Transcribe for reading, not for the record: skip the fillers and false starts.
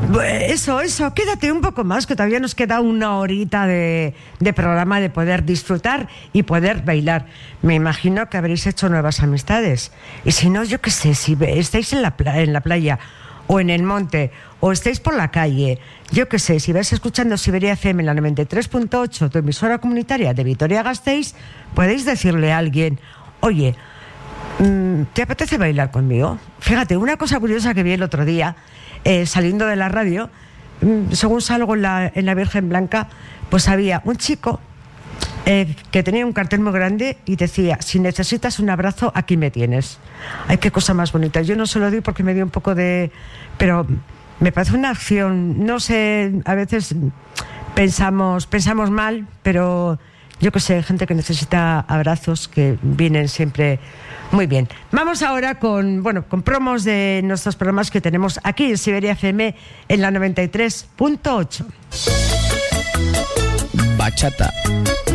Eso, quédate un poco más, que todavía nos queda una horita de programa, de poder disfrutar y poder bailar. Me imagino que habréis hecho nuevas amistades. Y si no, yo qué sé, si estáis en la playa o en el monte, o estáis por la calle, yo qué sé, si vais escuchando Siberia FM en la 93.8, tu emisora comunitaria de Vitoria-Gasteiz, podéis decirle a alguien: oye, ¿te apetece bailar conmigo? Fíjate, una cosa curiosa que vi el otro día, saliendo de la radio, según salgo en la Virgen Blanca, pues había un chico que tenía un cartel muy grande y decía: si necesitas un abrazo, aquí me tienes. Ay, qué cosa más bonita. Yo no se lo di porque me dio un poco de... Pero me parece una acción, no sé, a veces pensamos mal, pero yo que sé, gente que necesita abrazos que vienen siempre muy bien. Vamos ahora con promos de nuestros programas que tenemos aquí en Siberia FM en la 93.8. Bachata.